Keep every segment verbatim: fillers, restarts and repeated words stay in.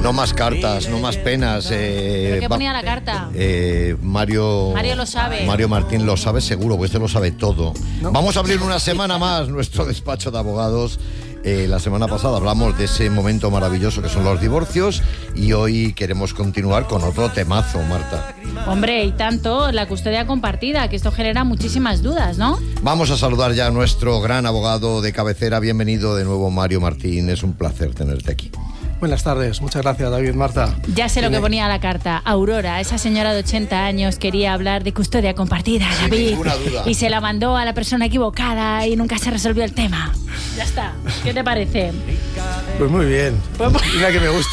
No más cartas, no más penas. Eh, ¿Pero qué va- ponía la carta? Eh, Mario... Mario lo sabe. Mario Martín lo sabe seguro, porque este lo sabe todo. ¿No? Vamos a abrir una semana más nuestro despacho de abogados. Eh, la semana pasada hablamos de ese momento maravilloso que son los divorcios y hoy queremos continuar con otro temazo, Marta. Hombre, y tanto, la custodia compartida, que esto genera muchísimas dudas, ¿no? Vamos a saludar ya a nuestro gran abogado de cabecera. Bienvenido de nuevo, Mario Martín. Es un placer tenerte aquí. Buenas tardes, muchas gracias, David, Marta. Ya sé lo Tiene... que ponía la carta. Aurora, esa señora de ochenta años, quería hablar de custodia compartida, David. Sin ninguna duda. Y se la mandó a la persona equivocada y nunca se resolvió el tema. Ya está. ¿Qué te parece? Pues muy bien. Pues... Mira que me gusta.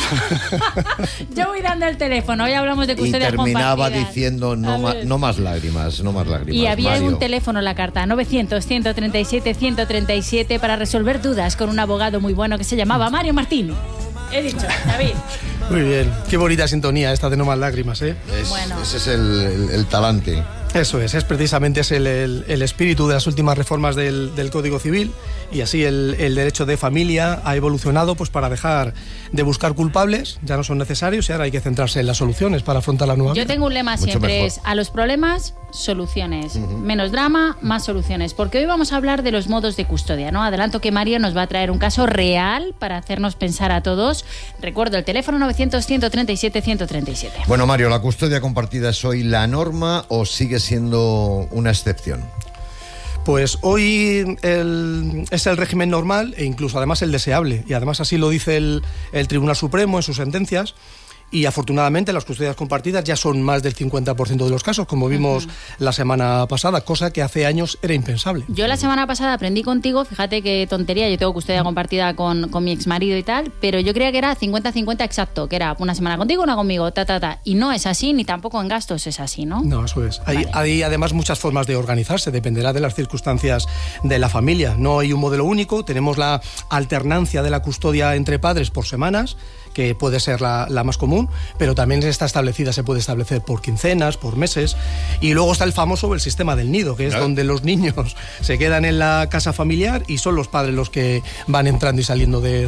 Yo voy dando el teléfono, hoy hablamos de Y custodia compartida. terminaba diciendo no, ma- no más lágrimas, no más lágrimas. Y había Mario. un teléfono en la carta, novecientos, ciento treinta y siete, ciento treinta y siete, para resolver dudas con un abogado muy bueno que se llamaba Mario Martín. He dicho, David. Muy bien. Qué bonita sintonía esta de No más lágrimas, ¿eh? Es- Bueno. Ese es el, el, el talante. Eso es, es precisamente es el, el, el espíritu de las últimas reformas del, del Código Civil y así el, el derecho de familia ha evolucionado pues para dejar de buscar culpables, ya no son necesarios y ahora hay que centrarse en las soluciones para afrontar la nueva Yo vida. tengo un lema Mucho siempre, mejor. es a los problemas, soluciones. Menos drama, más soluciones. Porque hoy vamos a hablar de los modos de custodia, ¿no? Adelanto que Mario nos va a traer un caso real para hacernos pensar a todos. Recuerdo el teléfono novecientos, ciento treinta y siete, ciento treinta y siete. Bueno, Mario, ¿la custodia compartida es hoy la norma o sigue siendo una excepción? Pues hoy el, es el régimen normal e incluso además el deseable y además así lo dice el, el Tribunal Supremo en sus sentencias. Y afortunadamente las custodias compartidas ya son más del cincuenta por ciento de los casos, como vimos uh-huh. la semana pasada, cosa que hace años era impensable. Yo la semana pasada aprendí contigo, fíjate qué tontería, yo tengo custodia compartida con, con mi exmarido y tal, pero yo creía que era cincuenta cincuenta exacto, que era una semana contigo, una conmigo, ta, ta, ta. Y no es así, ni tampoco en gastos es así, ¿no? No, eso es. Hay, Vale. hay además muchas formas de organizarse, dependerá de las circunstancias de la familia. No hay un modelo único, tenemos la alternancia de la custodia entre padres por semanas, que puede ser la, la más común, pero también está establecida, se puede establecer por quincenas, por meses, y luego está el famoso el sistema del nido, que es claro. donde los niños se quedan en la casa familiar y son los padres los que van entrando y saliendo de